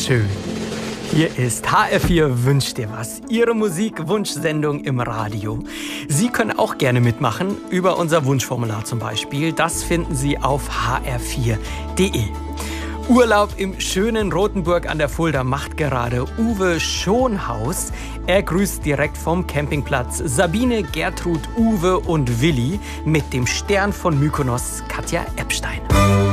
schön. Hier ist HR4 Wünsch dir was, Ihre Musikwunschsendung im Radio. Sie können auch gerne mitmachen, über unser Wunschformular zum Beispiel. Das finden Sie auf hr4.de. Urlaub im schönen Rothenburg an der Fulda macht gerade Uwe Schonhaus. Er grüßt direkt vom Campingplatz Sabine, Gertrud, Uwe und Willi mit dem Stern von Mykonos, Katja Epstein.